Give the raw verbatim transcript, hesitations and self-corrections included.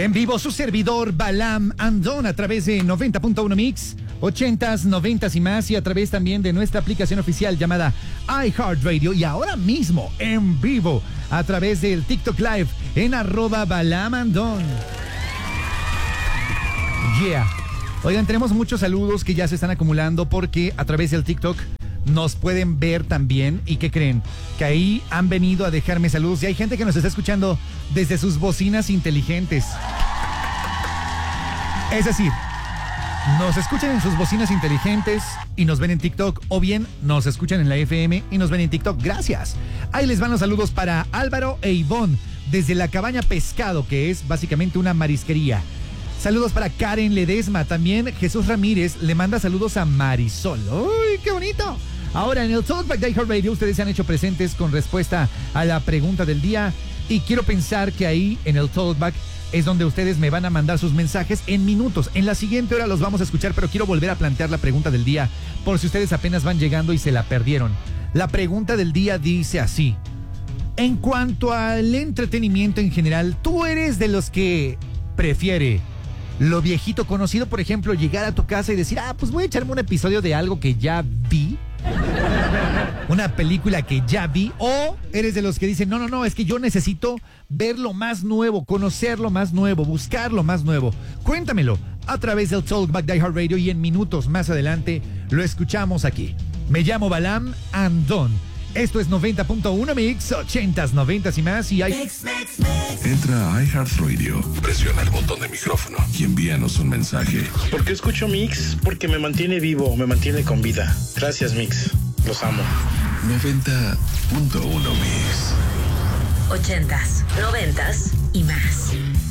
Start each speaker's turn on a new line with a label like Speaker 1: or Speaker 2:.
Speaker 1: En vivo su servidor Balam Andón a través de noventa punto uno Mix, ochentas, noventas y más, y a través también de nuestra aplicación oficial llamada iHeartRadio, y ahora mismo en vivo a través del TikTok Live en arroba Balam Andón. Yeah. Oigan, tenemos muchos saludos que ya se están acumulando porque a través del TikTok nos pueden ver también. ¿Y qué creen? Que ahí han venido a dejarme saludos y hay gente que nos está escuchando desde sus bocinas inteligentes. Es decir, nos escuchan en sus bocinas inteligentes y nos ven en TikTok, o bien nos escuchan en la F M y nos ven en TikTok. Gracias. Ahí les van los saludos para Álvaro e Ivonne desde la Cabaña Pescado, que es básicamente una marisquería. Saludos para Karen Ledesma. También Jesús Ramírez le manda saludos a Marisol. ¡Uy, qué bonito! Ahora, en el Talkback de iHeartRadio, ustedes se han hecho presentes con respuesta a la pregunta del día. Y quiero pensar que ahí, en el Talkback, es donde ustedes me van a mandar sus mensajes en minutos. En la siguiente hora los vamos a escuchar, pero quiero volver a plantear la pregunta del día, por si ustedes apenas van llegando y se la perdieron. La pregunta del día dice así: en cuanto al entretenimiento en general, ¿tú eres de los que prefiere lo viejito conocido? Por ejemplo, llegar a tu casa y decir, ah, pues voy a echarme un episodio de algo que ya vi, una película que ya vi. O eres de los que dicen, no, no, no, es que yo necesito ver lo más nuevo, conocer lo más nuevo, buscar lo más nuevo. Cuéntamelo a través del Talkback de iHeartRadio y en minutos más adelante lo escuchamos aquí. Me llamo Balam Andón. Esto es noventa punto uno Mix, ochentas, noventas y más, y hay...
Speaker 2: Mix, mix, mix. Entra a iHeartRadio, presiona el botón de micrófono y envíanos un mensaje.
Speaker 3: ¿Por qué escucho Mix? Porque me mantiene vivo, me mantiene con vida. Gracias, Mix. Los amo.
Speaker 2: noventa punto uno Mix.
Speaker 4: Ochentas, noventas y más.